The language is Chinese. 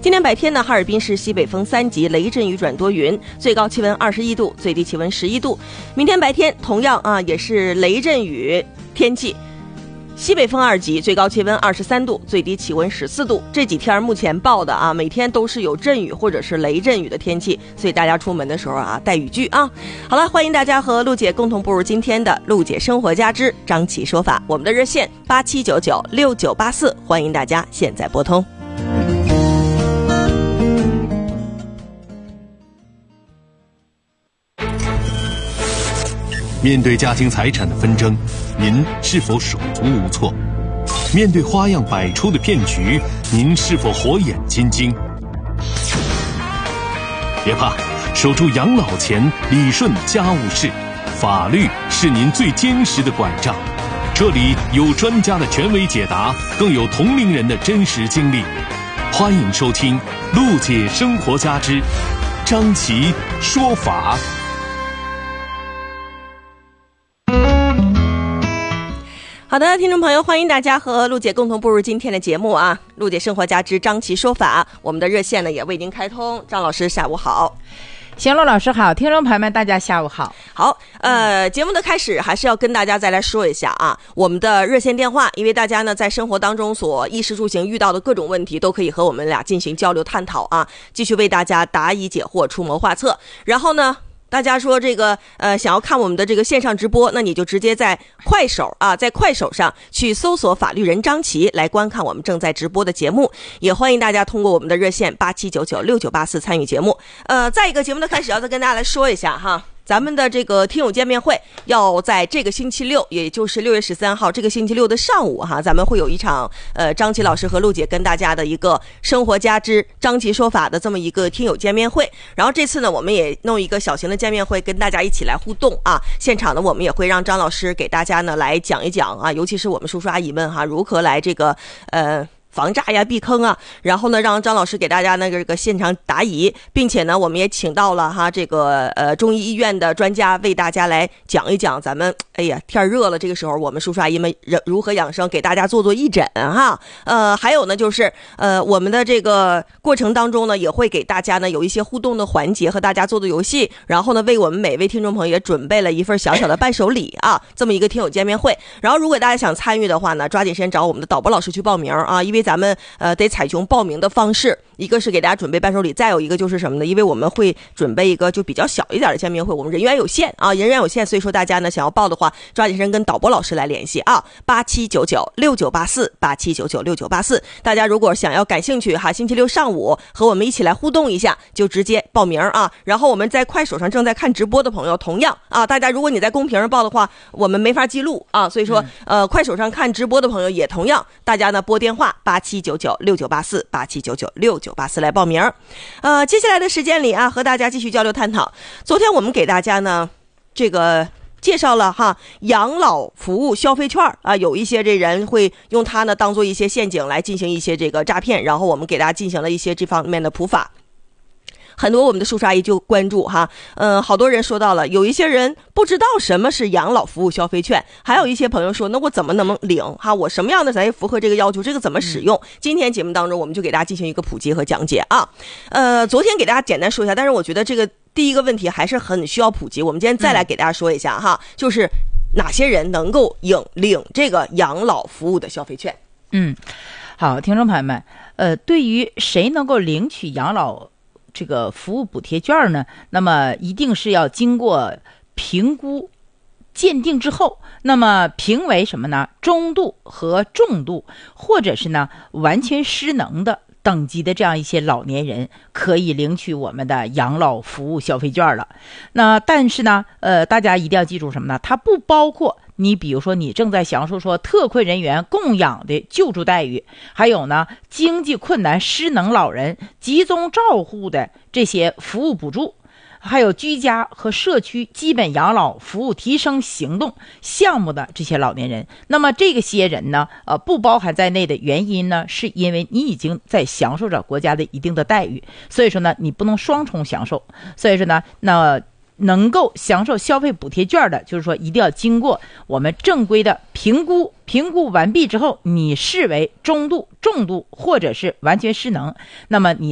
今天白天呢，哈尔滨市西北风3级，雷阵雨转多云，最高气温21度，最低气温11度。明天白天同样也是雷阵雨天气，西北风2级，最高气温23度，最低气温14度。这几天目前报的每天都是有阵雨或者是雷阵雨的天气，所以大家出门的时候带雨具啊。好了，欢迎大家和陆姐共同步入今天的陆姐生活家之张琪说法。我们的热线87996984，欢迎大家现在拨通。 面对家庭财产的纷争，您是否手足无措？面对花样百出的骗局，您是否火眼金睛？别怕，守住养老钱，理顺家务事，法律是您最坚实的拐杖。这里有专家的权威解答，更有同龄人的真实经历。欢迎收听陆姐生活家之张琪说法。 好的，听众朋友，欢迎大家和陆姐共同步入今天的节目啊！陆姐生活家之张琪说法，我们的热线呢也为您开通。张老师下午好。 行，陆老师好，听众朋友们大家下午好。 好，节目的开始还是要跟大家再来说一下我们的热线电话，因为大家呢在生活当中所衣食住行遇到的各种问题，都可以和我们俩进行交流探讨继续为大家答疑解惑，出谋划策。然后呢，大家说这个想要看我们的这个线上直播，那你就直接在快手在快手上去搜索法律人张琪来观看我们正在直播的节目。也欢迎大家通过我们的热线87996984参与节目。再一个，节目的开始要再跟大家来说一下咱们的这个听友见面会要在这个星期六，也就是6月13号这个星期六的上午咱们会有一场张琪老师和陆姐跟大家的一个生活家之张琪说法的这么一个听友见面会。然后这次呢，我们也弄一个小型的见面会，跟大家一起来互动现场呢，我们也会让张老师给大家呢来讲一讲尤其是我们叔叔阿姨们如何来这个防诈呀、避坑然后呢，让张老师给大家这个现场答疑，并且呢，我们也请到了这个中医医院的专家为大家来讲一讲咱们天热了这个时候我们叔叔阿姨们如何养生，给大家做义诊还有呢就是我们的这个过程当中呢，也会给大家呢有一些互动的环节和大家做的游戏，然后呢为我们每位听众朋友也准备了一份小小的伴手礼这么一个听友见面会。然后如果大家想参与的话呢，抓紧时间找我们的导播老师去报名因为咱们得采用报名的方式，一个是给大家准备伴手礼，再有一个就是什么呢？因为我们会准备一个就比较小一点的见面会，我们人员有限人员有限，所以说大家呢想要报的话，抓紧时间跟导播老师来联系87996984 87996984。大家如果想要感兴趣星期六上午和我们一起来互动一下，就直接报名然后我们在快手上正在看直播的朋友，同样大家如果你在公屏上报的话，我们没法记录所以说快手上看直播的朋友也同样，大家呢拨电话87996984 87996984来报名。接下来的时间里和大家继续交流探讨。昨天我们给大家呢这个介绍了养老服务消费券有一些这人会用它呢当做一些陷阱来进行一些这个诈骗，然后我们给大家进行了一些这方面的普法。很多我们的叔叔阿姨就关注好多人说到了，有一些人不知道什么是养老服务消费券，还有一些朋友说，那我怎么能领我什么样的才符合这个要求，这个怎么使用？今天节目当中我们就给大家进行一个普及和讲解昨天给大家简单说一下，但是我觉得这个第一个问题还是很需要普及，我们今天再来给大家说一下就是哪些人能够领这个养老服务的消费券。 好，听众朋友们对于谁能够领取养老这个服务补贴券呢，那么一定是要经过评估鉴定之后，那么评为什么呢？中度和重度，或者是呢完全失能的等级的这样一些老年人，可以领取我们的养老服务消费券了。那但是呢大家一定要记住什么呢？它不包括你比如说你正在享受说特困人员供养的救助待遇，还有呢经济困难失能老人集中照护的这些服务补助，还有居家和社区基本养老服务提升行动项目的这些老年人。那么这些人呢不包含在内的原因呢，是因为你已经在享受着国家的一定的待遇，所以说呢你不能双重享受。所以说呢那能够享受消费补贴券的，就是说一定要经过我们正规的评估完毕之后，你视为中度、重度或者是完全失能，那么你